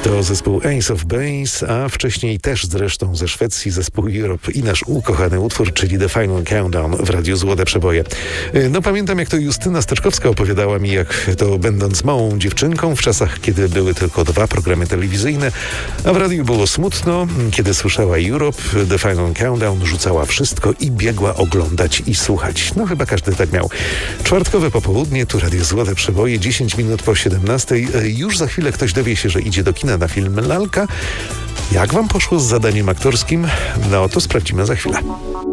To zespół Ace of Base, a wcześniej też zresztą ze Szwecji zespół Europe i nasz ukochany utwór, czyli The Final Countdown w Radiu Złote Przeboje. No pamiętam, jak to Justyna Steczkowska opowiadała mi, jak to będąc małą dziewczynką w czasach, kiedy były tylko 2 programy telewizyjne, a w radiu było smutno, kiedy słyszała Europe, The Final Countdown, rzucała wszystko i biegła oglądać i słuchać. No chyba każdy tak miał. Czwartkowe popołudnie, tu Radio Złote Przeboje, 10 minut po 17. Już za chwilę ktoś dowie się, że idzie do kina na film Lalka. Jak wam poszło z zadaniem aktorskim? No to sprawdzimy za chwilę.